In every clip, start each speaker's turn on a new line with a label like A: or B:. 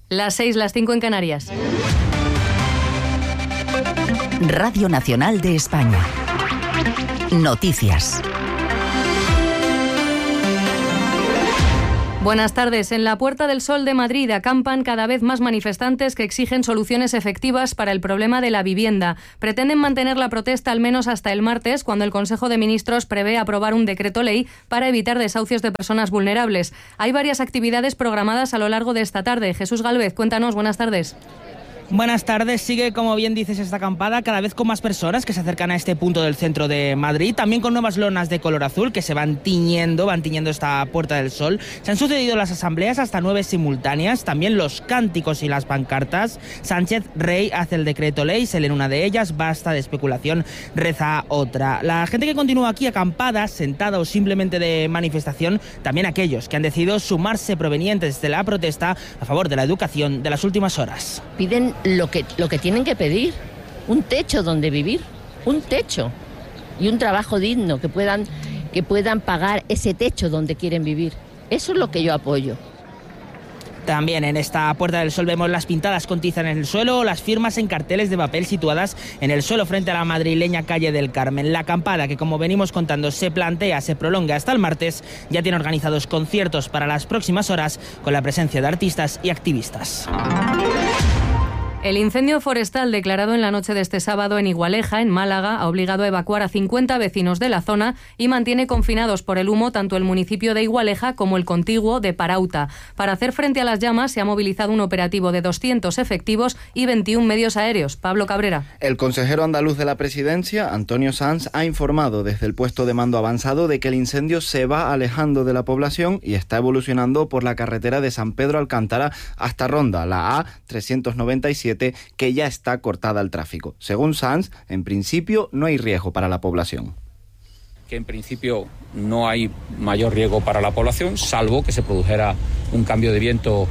A: Las 6, las 5 en Canarias.
B: Radio Nacional de España. Noticias.
A: Buenas tardes. En la Puerta del Sol de Madrid acampan cada vez más manifestantes que exigen soluciones efectivas para el problema de la vivienda. Pretenden mantener la protesta al menos hasta el martes, cuando el Consejo de Ministros prevé aprobar un decreto ley para evitar desahucios de personas vulnerables. Hay varias actividades programadas a lo largo de esta tarde. Jesús Gálvez, cuéntanos. Buenas tardes.
C: Buenas tardes. Sigue, como bien dices, esta acampada cada vez con más personas que se acercan a este punto del centro de Madrid, también con nuevas lonas de color azul que se van tiñendo esta Puerta del Sol. Se han sucedido las asambleas, hasta 9 simultáneas, también los cánticos y las pancartas. Sánchez Rey hace el decreto ley, se lee una de ellas, basta de especulación, reza otra. La gente que continúa aquí acampada, sentada o simplemente de manifestación, también aquellos que han decidido sumarse provenientes de la protesta a favor de la educación de las últimas horas.
D: Piden lo que tienen que pedir, un techo donde vivir, un techo y un trabajo digno, que puedan pagar ese techo donde quieren vivir. Eso es lo que yo apoyo.
C: También en esta Puerta del Sol vemos las pintadas con tiza en el suelo o las firmas en carteles de papel situadas en el suelo frente a la madrileña calle del Carmen. La acampada, que como venimos contando se prolonga hasta el martes, ya tiene organizados conciertos para las próximas horas con la presencia de artistas y activistas.
A: El incendio forestal declarado en la noche de este sábado en Igualeja, en Málaga, ha obligado a evacuar a 50 vecinos de la zona y mantiene confinados por el humo tanto el municipio de Igualeja como el contiguo de Parauta. Para hacer frente a las llamas se ha movilizado un operativo de 200 efectivos y 21 medios aéreos. Pablo Cabrera.
E: El consejero andaluz de la Presidencia, Antonio Sanz, ha informado desde el puesto de mando avanzado de que el incendio se va alejando de la población y está evolucionando por la carretera de San Pedro Alcántara hasta Ronda, la A397, que ya está cortada al tráfico. Según Sanz, en principio no hay riesgo para la población.
F: Que en principio no hay mayor riesgo para la población, salvo que se produjera un cambio de viento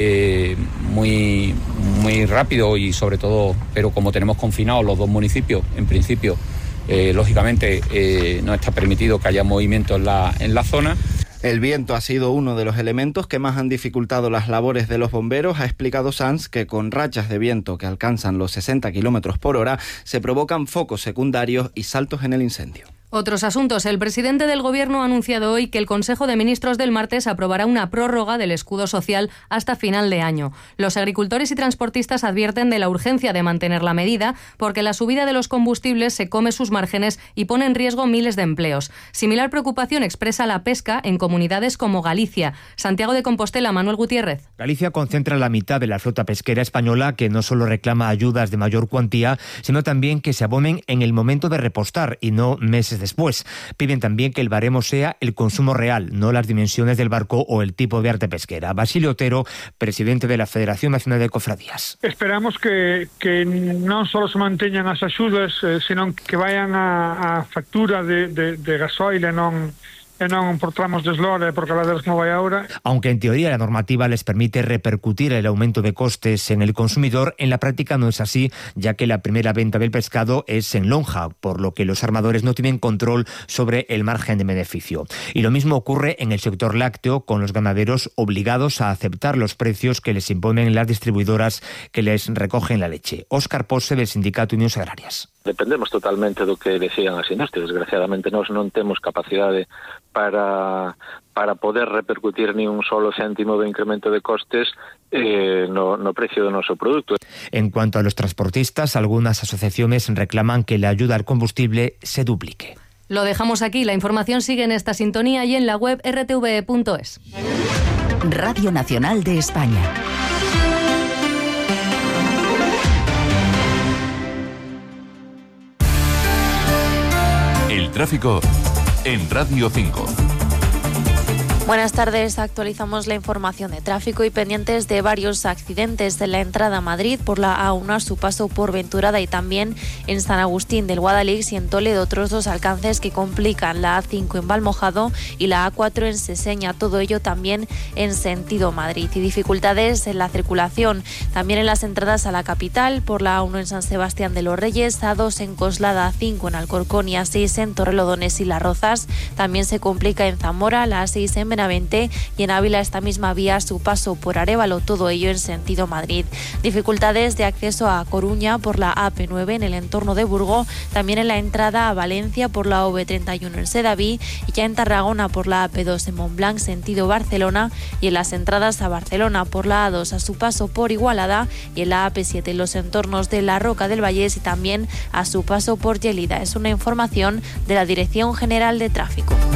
F: muy rápido y sobre todo, pero como tenemos confinados los dos municipios, en principio, lógicamente no está permitido que haya movimiento en la zona.
E: El viento ha sido uno de los elementos que más han dificultado las labores de los bomberos. Ha explicado Sanz que con rachas de viento que alcanzan los 60 km por hora se provocan focos secundarios y saltos en el incendio.
A: Otros asuntos. El presidente del Gobierno ha anunciado hoy que el Consejo de Ministros del martes aprobará una prórroga del escudo social hasta final de año. Los agricultores y transportistas advierten de la urgencia de mantener la medida porque la subida de los combustibles se come sus márgenes y pone en riesgo miles de empleos. Similar preocupación expresa la pesca en comunidades como Galicia. Santiago de Compostela, Manuel Gutiérrez.
G: Galicia concentra la mitad de la flota pesquera española, que no solo reclama ayudas de mayor cuantía, sino también que se abonen en el momento de repostar y no meses después. Piden también que el baremo sea el consumo real, no las dimensiones del barco o el tipo de arte pesquera. Basilio Otero, presidente de la Federación Nacional de Cofradías.
H: Esperamos que non só se manteñan as axudas, senón que vayan a factura de gasoil e non por tramos de eslora e por caladeras como vai ahora.
G: Aunque en teoría la normativa les permite repercutir el aumento de costes en el consumidor, en la práctica no es así, ya que la primera venta del pescado es en lonja, por lo que los armadores no tienen control sobre el margen de beneficio. Y lo mismo ocurre en el sector lácteo, con los ganaderos obligados a aceptar los precios que les imponen las distribuidoras que les recogen la leche. Óscar Pose, del Sindicato Unións Agrarias.
I: Dependemos totalmente do que decidan as industrias. Desgraciadamente nós non temos capacidade para poder repercutir ni un solo céntimo de incremento de costes no precio do noso produto.
G: En cuanto a los transportistas, algunas asociaciones reclaman que la ayuda al combustible se duplique.
A: Lo dejamos aquí. La información sigue en esta sintonía y en la web rtve.es.
B: Radio Nacional de España.
J: El tráfico en Radio 5.
K: Buenas tardes, actualizamos la información de tráfico y pendientes de varios accidentes en la entrada a Madrid por la A1 a su paso por Venturada y también en San Agustín del Guadalix y en Toledo otros dos alcances que complican la A5 en Valmojado y la A4 en Seseña, todo ello también en sentido Madrid, y dificultades en la circulación también en las entradas a la capital por la A1 en San Sebastián de los Reyes, A2 en Coslada, A5 en Alcorcón y A6 en Torrelodones y Las Rozas, también se complica en Zamora, la A6 en Benavente, y en Ávila esta misma vía a su paso por Arévalo, todo ello en sentido Madrid. Dificultades de acceso a Coruña por la AP9 en el entorno de Burgo, también en la entrada a Valencia por la OV31 en Sedaví, y ya en Tarragona por la AP2 en Montblanc sentido Barcelona, y en las entradas a Barcelona por la A2 a su paso por Igualada, y en la AP7 en los entornos de la Roca del Vallés y también a su paso por Gelida. Es una información de la Dirección General de Tráfico.